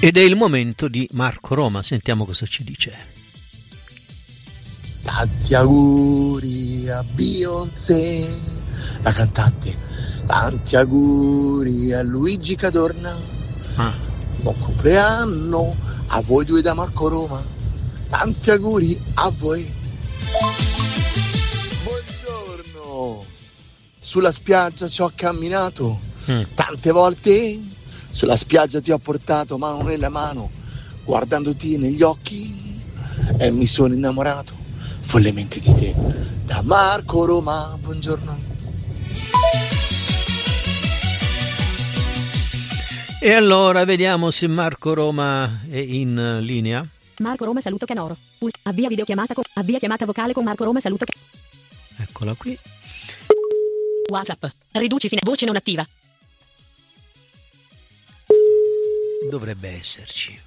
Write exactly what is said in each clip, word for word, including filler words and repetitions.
Ed è il momento di Marco Roma, sentiamo cosa ci dice. Tanti auguri a Beyoncé, la cantante. Tanti auguri a Luigi Cadorna. Ah. Buon compleanno a voi due da Marco Roma. Tanti auguri a voi. Buongiorno. Sulla spiaggia ci ho camminato mm. tante volte. Sulla spiaggia ti ho portato mano nella mano, guardandoti negli occhi, e mi sono innamorato follemente di te. Da Marco Roma, buongiorno. E allora vediamo se Marco Roma è in linea. Marco Roma, saluto Canoro. Avvia videochiamata con avvia chiamata vocale con Marco Roma, saluto. Eccola qui. WhatsApp. Riduci fine voce non attiva. Dovrebbe esserci.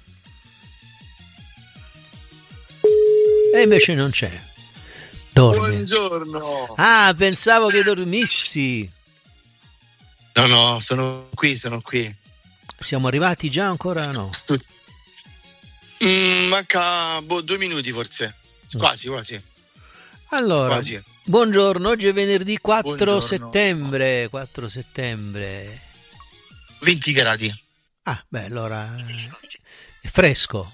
E invece non c'è. Dorme. Buongiorno. Ah, pensavo che dormissi. No, no, sono qui, sono qui. Siamo arrivati già ancora no? Mm, manca boh, due minuti forse. Quasi, quasi. Allora, quasi. Buongiorno, oggi è venerdì quattro Buongiorno. settembre. quattro settembre. venti gradi. Ah, beh, allora è fresco.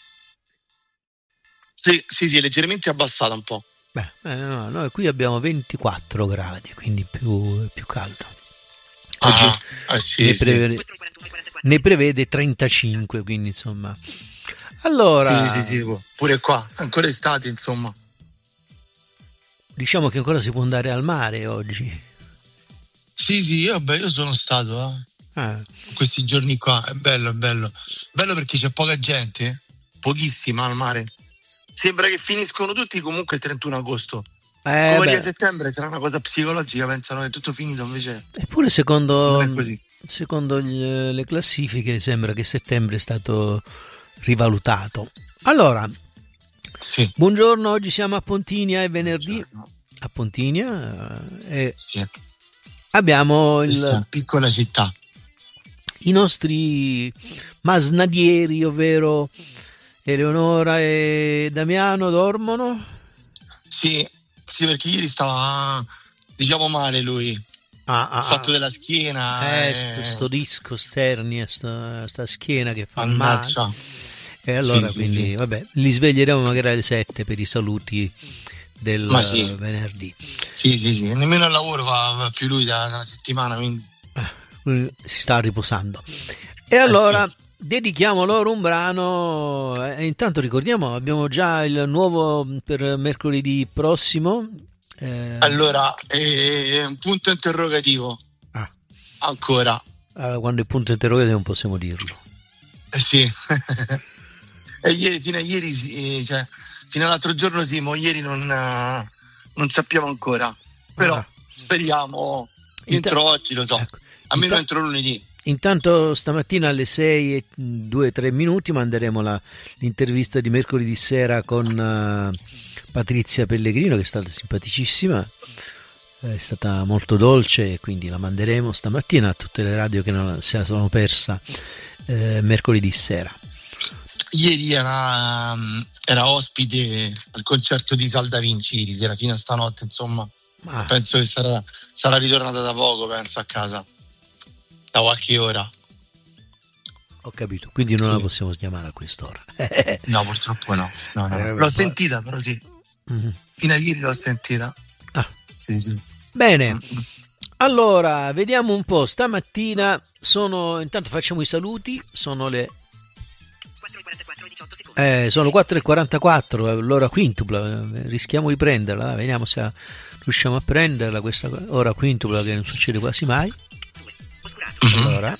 Sì, sì, sì, leggermente abbassato un po'. Beh, eh, no, noi qui abbiamo ventiquattro gradi, quindi più, più caldo. Oggi ah, eh sì, ne, sì. prevede, ne prevede trentacinque, quindi insomma. Allora, sì, sì, sì, pure qua, ancora estate, insomma. Diciamo che ancora si può andare al mare oggi. Sì, sì, vabbè, io sono stato, eh. Ah. Questi giorni qua, è bello, è bello. Bello perché c'è poca gente, pochissima al mare. Sembra che finiscono tutti comunque il trentuno agosto. Eh, Come a settembre sarà una cosa psicologica, pensano che è tutto finito, invece. Eppure secondo, non è così. Secondo gli, le classifiche sembra che settembre è stato rivalutato. Allora, sì. Buongiorno, oggi siamo a Pontinia, è venerdì. Buongiorno. A Pontinia e sì. abbiamo il, questa piccola città. I nostri masnadieri, ovvero Eleonora e Damiano, dormono? Sì, sì, perché ieri stava, diciamo, male lui. Ah, ah, il fatto ah. della schiena. Eh, e... sto, sto disco sternia, sta, sta schiena che fa Mannaggia. male. E allora sì, quindi, sì, sì. vabbè, li sveglieremo magari alle sette per i saluti del Ma sì. venerdì. Sì, sì, sì. Nemmeno al lavoro va, va più lui da, da una settimana, quindi... si sta riposando. E allora... Eh sì. Dedichiamo loro un brano e intanto ricordiamo abbiamo già il nuovo per mercoledì prossimo. Eh... Allora, è un punto interrogativo. Ah. Ancora. Allora, quando è punto interrogativo non possiamo dirlo. Eh sì. e ieri, fino a ieri, sì, cioè, fino all'altro giorno sì, ma ieri non, non sappiamo ancora. Però ah. speriamo Inta- entro oggi, lo so. Ecco. Almeno Inta- entro lunedì. Intanto stamattina alle sei e due tre minuti manderemo la, l'intervista di mercoledì sera con uh, Patrizia Pellegrino, che è stata simpaticissima, è stata molto dolce, e quindi la manderemo stamattina a tutte le radio che non se la sono persa eh, mercoledì sera. Ieri era, era ospite al concerto di Salda Vinci ieri sera fino a stanotte, insomma. Ah. Penso che sarà, sarà ritornata da poco, penso, a casa. Da qualche ora. Ho capito, quindi non sì. la possiamo chiamare a quest'ora. No, purtroppo no, no, no. Eh, l'ho sentita però sì mm-hmm. Fino a ieri l'ho sentita. Ah. Sì, sì. Bene, mm-hmm. Allora vediamo un po'. Stamattina sono, intanto facciamo i saluti, sono le eh, sono quattro e quarantaquattro, l'ora quintupla, rischiamo di prenderla, vediamo se riusciamo a prenderla questa ora quintupla, che non succede quasi mai. Mm-hmm. Allora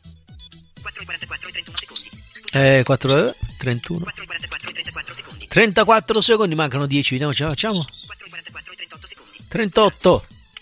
eh, quattro, trentuno trentaquattro secondi, mancano dieci, vediamo ce la facciamo. trentotto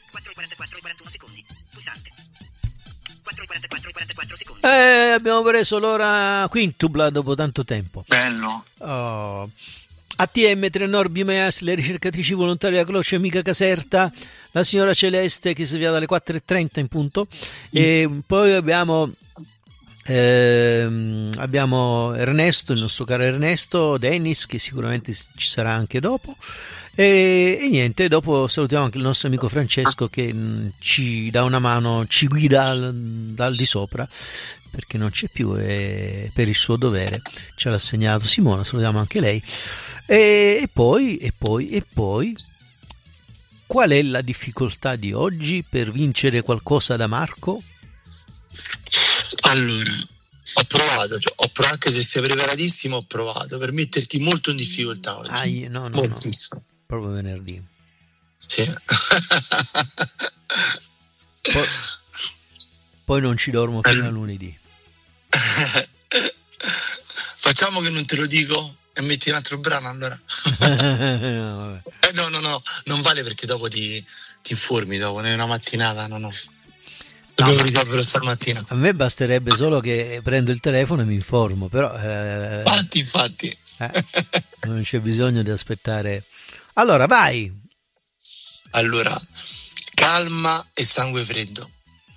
eh, abbiamo preso l'ora quintupla dopo tanto tempo. Bello. Oh. A T M Trenor Bimeas, le ricercatrici volontarie della Croce Amica Caserta, la signora Celeste che si avvia dalle quattro e trenta in punto, e poi abbiamo Ehm, abbiamo Ernesto, il nostro caro Ernesto, Dennis, che sicuramente ci sarà anche dopo. E, e niente, dopo salutiamo anche il nostro amico Francesco che mh, ci dà una mano, ci guida al, dal di sopra, perché non c'è più e per il suo dovere ce l'ha assegnato Simona, salutiamo anche lei. E, e poi, e poi, e poi, qual è la difficoltà di oggi per vincere qualcosa da Marco? Allora, ho provato, cioè, ho provato, anche se sei preparatissimo, ho provato per metterti molto in difficoltà oggi. Ah, io, no, no, no, proprio venerdì. Sì. Poi, poi non ci dormo fino a lunedì. Facciamo che non te lo dico e metti un altro brano allora. No, eh, no, no, no, non vale perché dopo ti, ti informi, dopo è una mattinata, no, no. Dobbiamo risolverlo stamattina. A me basterebbe solo che prendo il telefono e mi informo, però eh, infatti, infatti. Eh, non c'è bisogno di aspettare. Allora, vai. Allora, calma e sangue freddo.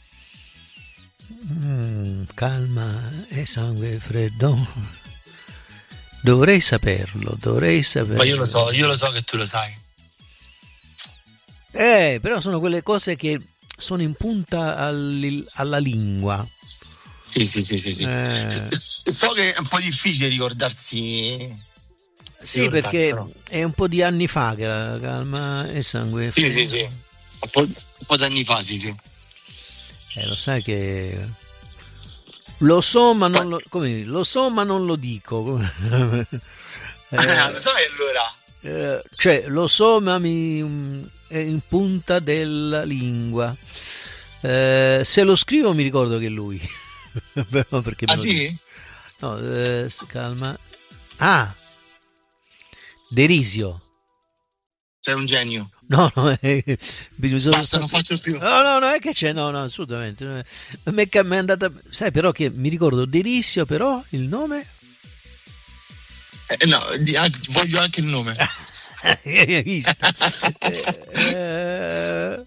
Mm, calma e sangue freddo. Dovrei saperlo, dovrei saperlo. Ma io lo so, io lo so che tu lo sai. Eh, però sono quelle cose che sono in punta al, alla lingua. Sì, sì, sì, sì, sì. Eh. So che è un po' difficile ricordarsi. Sì, perché è un po' di anni fa che la calma e sangue. Sì, sì, sì. Un po', un po' di anni fa, sì, sì. Eh, lo sai che lo so, ma non lo, come, lo so, ma non lo dico. eh, lo sai allora? Eh, cioè, lo so, ma mi è in punta della lingua. Eh, se lo scrivo mi ricordo che è lui. Però perché ah sì? No, eh, calma. Ah, Derisio. Sei un genio. No, no, eh, bisogna basta, non faccio più. No, no, no, è che c'è, no, no, assolutamente. A me è andata, sai, però che mi ricordo Derisio, però il nome? Eh, no, di, anche, voglio anche il nome. Hai visto? eh, eh,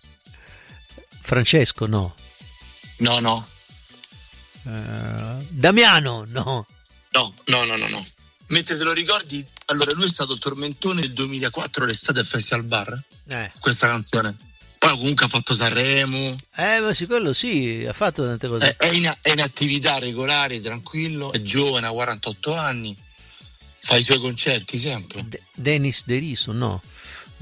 Francesco, no. No, no. Uh, Damiano, no. No, no, no, no, no. Mentre te lo ricordi, allora lui è stato il tormentone del duemilaquattro l'estate al Festival Bar. Eh. Questa canzone. Poi comunque ha fatto Sanremo. Eh, ma sì, quello sì, ha fatto tante cose. È, è, in, è in attività regolare, tranquillo, è giovane, ha quarantotto anni. Fa i suoi concerti sempre. De- Dennis Deriso, no. Uh,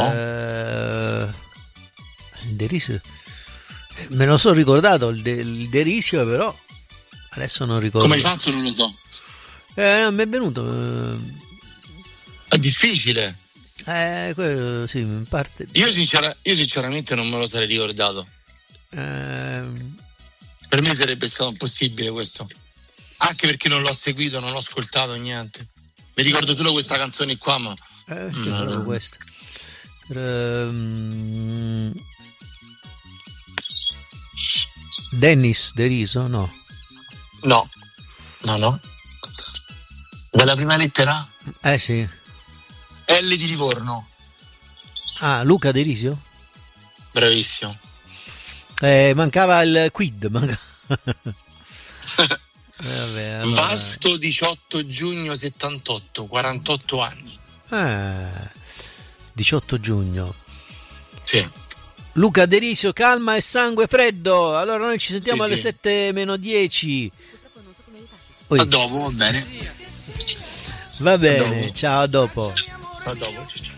no. Deriso. Me lo sono ricordato il, de- il Derisio, però adesso non ricordo. Come hai fatto non lo so. Eh, non mi è venuto. È difficile. Eh, quello sì, in parte. Io, sincera, io sinceramente non me lo sarei ricordato. Eh... Per me sarebbe stato impossibile questo. Anche perché non l'ho seguito, non l'ho ascoltato, niente. Mi ricordo solo questa canzone qua, ma... Eh, sì, mm. proprio questa. Um... Dennis Deriso, no? No. No, no. Dalla prima lettera? Eh sì. L di Livorno. Ah, Luca Derisio? Bravissimo. Eh, mancava il quid. Manca... eh, vabbè, allora... Vasto diciotto giugno settantotto, quarantotto anni. Ah, diciotto giugno. Sì. Luca Derisio, calma e sangue freddo. Allora noi ci sentiamo sì, alle sì. sette meno dieci. Poi. A dopo, va bene. Va bene, ciao, a dopo. A dopo.